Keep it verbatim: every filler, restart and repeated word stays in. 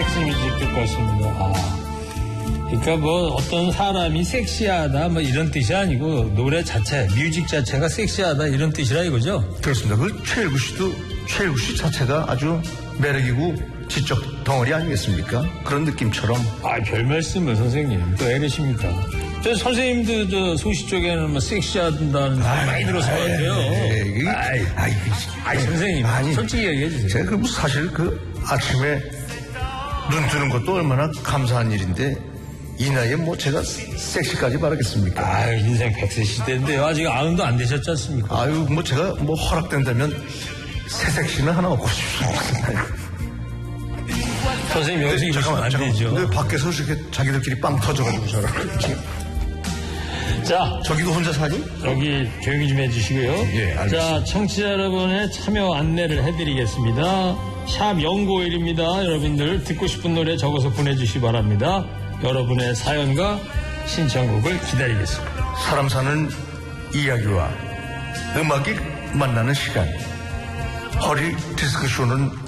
섹시 뮤직 듣고 왔습니다. 아. 그러니까 뭐 어떤 사람이 섹시하다 뭐 이런 뜻이 아니고 노래 자체, 뮤직 자체가 섹시하다 이런 뜻이라 이거죠? 그렇습니다. 그 최일구 씨도 최일구 씨 자체가 아주 매력이고 지적 덩어리 아니겠습니까? 그런 느낌처럼. 아, 별 말씀을 선생님. 또 애르십니까? 저 선생님도 저 소시 쪽에는 뭐 섹시하다는 말 많이 들어서 그런데요. 아이, 아이, 아이, 선생님. 아니, 솔직히 얘기해 주세요. 제가 그 사실 그 아침에 눈 뜨는 것도 얼마나 감사한 일인데 이 나이에 뭐 제가 섹시까지 바라겠습니까? 아유, 인생 백 세 시대인데요. 아직 아흔도 안 되셨지 않습니까? 아유, 뭐 제가 뭐 허락된다면 새 섹시는 하나 얻고 싶습니다. 선생님 여기서 이러시면 안 되죠. 근데 밖에서 이렇게 자기들끼리 빵 터져가지고 저를. 자, 저기도 혼자 사니? 여기 조용히 좀 해주시고요. 예, 알겠습니다. 자, 청취자 여러분의 참여 안내를 해드리겠습니다. 샵 영구오일입니다. 여러분들 듣고 싶은 노래 적어서 보내주시기 바랍니다. 여러분의 사연과 신청곡을 기다리겠습니다. 사람 사는 이야기와 음악이 만나는 시간. 허리 디스크쇼는